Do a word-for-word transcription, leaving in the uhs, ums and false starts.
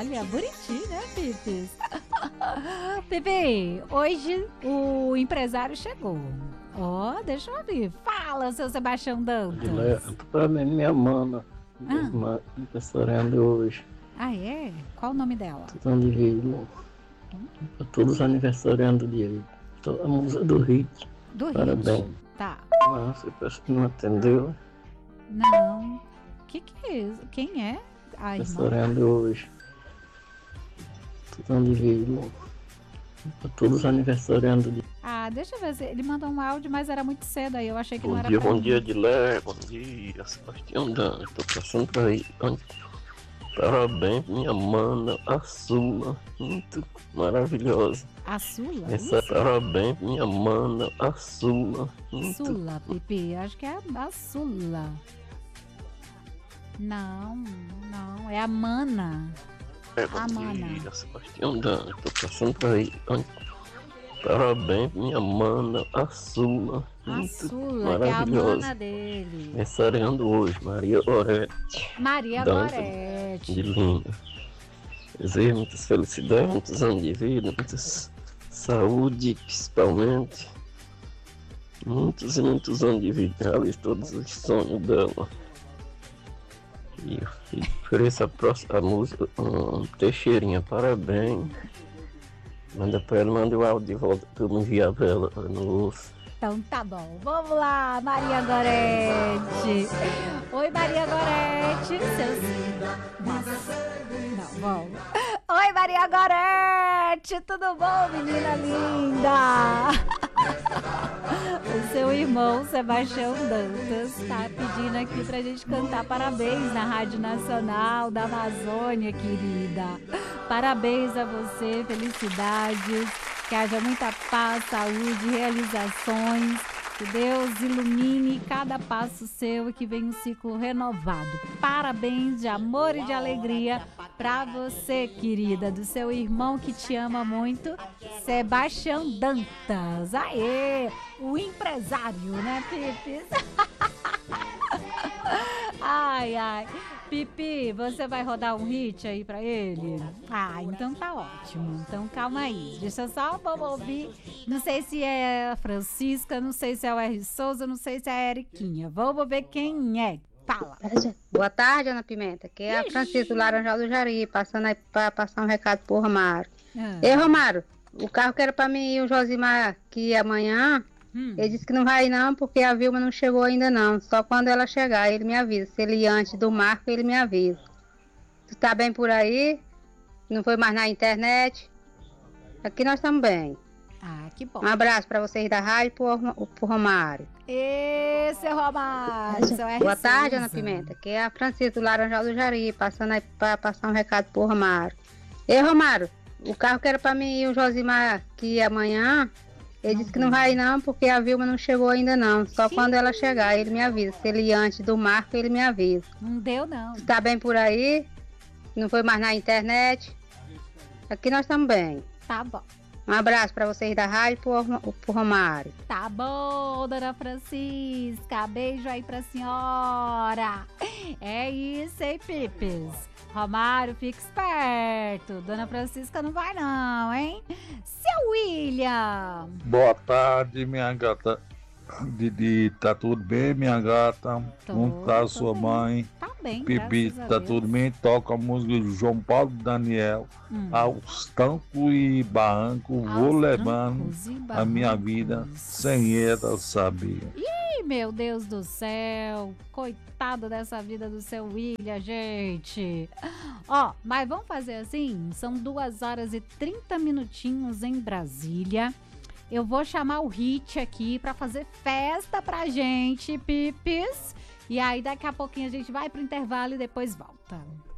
Olha, bonitinho, né, Pipis? Pipi, hoje o empresário chegou. Ó, oh, deixa eu ouvir. Fala, seu Sebastião Dantas. Pra mim, minha mana, Ah. aniversariando hoje. Ah, é? Qual o nome dela? Tudo de ritmo. Hum? Todos aniversariando de hoje. A música do hit. Do hit? Parabéns. Tá. Nossa, parece que não atendeu. Não. Que que é isso? Quem é? A irmã? Aniversariando hoje. Tudo de ritmo. Todos aniversariando de Ah, deixa eu ver se ele mandou um áudio, mas era muito cedo aí, eu achei que Bom não era dia, pra bom mim. dia, Dilé, bom dia, Sebastião Dantas, tô passando por aí. Parabéns, minha mana, a Sula, muito maravilhosa. A Sula? Essa Isso? parabéns, minha mana, a Sula, muito... Sula, Pipi, acho que é a, a Sula. Não, não, é a Mana. É, bom A Mana. dia, Sebastião Dantas, tô passando por aí. Parabéns, minha mana, a Sula, A muito Sula, que é a maravilhosa. mana dele. Aniversariando hoje, Maria Gorete. Maria Dantas Gorete. de Linda. Desejo muitas felicidades, muitos anos de vida, muita saúde, principalmente. Muitos e muitos anos de vida. Realize todos os sonhos dela. E, e por essa próxima música, um, Teixeirinha, parabéns. Manda pra ela, manda o áudio de volta pra eu não enviar pra ela, ela não ouça. Então tá bom, vamos lá, Maria Gorete. Oi, Maria Gorete. Seus... Nossa, não, vamos. Oi, Maria Gorete, tudo bom, menina linda? O seu irmão, Sebastião Dantas, tá pedindo aqui pra gente cantar parabéns na Rádio Nacional da Amazônia, querida. Parabéns a você, felicidades, que haja muita paz, saúde, realizações, que Deus ilumine cada passo seu e que venha um ciclo renovado. Parabéns de amor e de alegria pra você, querida, do seu irmão que te ama muito, Sebastião Dantas. Aê, o empresário, né, Pipis? Ai, ai. Pipi, você vai rodar um hit aí pra ele? Ah, então tá ótimo. Então calma aí. Deixa só, vamos ouvir. Não sei se é a Francisca, não sei se é o R. Souza, não sei se é a Eriquinha. Vamos ver quem é. Fala. Boa tarde, Ana Pimenta. Que é a Francisca do Laranjal do Jari, passando aí pra passar um recado pro Romário. Ah. Ei, Romário, o carro que era pra mim e o Josimar que ia amanhã, Hum. ele disse que não vai ir não, porque a Vilma não chegou ainda não. Só quando ela chegar, ele me avisa. Se ele ir antes do Marco, ele me avisa. Tu tá bem por aí? Não foi mais na internet? Aqui nós estamos bem. Ah, que bom. Um abraço pra vocês da rádio e pro, pro Romário. Esse é o Romário, seu R. Boa tarde, Souza. Ana Pimenta. Que é a Francisca do Laranjal do Jari, passando aí pra passar um recado pro Romário. Ei, Romário, o carro que era pra mim e o Josimar que ia amanhã, ele disse que não vai ir não, porque a Vilma não chegou ainda não. Só quando ela chegar, ele me avisa. Se ele ir antes do Marco, ele me avisa. Não deu, não. Tu tá bem por aí? Não foi mais na internet? Aqui nós estamos bem. Tá bom. Um abraço pra vocês da rádio e pro, pro Romário. Tá bom, dona Francisca. Beijo aí pra senhora. É isso, hein, Pipis? Romário, fica esperto. Dona Francisca não vai não, hein? Seu William. Boa tarde, minha gata. Didi, tá tudo bem, minha gata? Tô, Como tá tô sua bem. mãe? Tá bem, Pipi, graças a tá Deus. tudo bem? Toca a música do João Paulo e Daniel. Hum. Aos tancos e barrancos, vou Aos levando trancos e a minha barrancos. vida sem ela, sabia? Ih, meu Deus do céu. Coitado dessa vida do seu William, gente. Ó, mas vamos fazer assim? São duas horas e trinta minutinhos em Brasília. Eu vou chamar o Hit aqui pra fazer festa pra gente, Pipis. E aí daqui a pouquinho a gente vai pro intervalo e depois volta.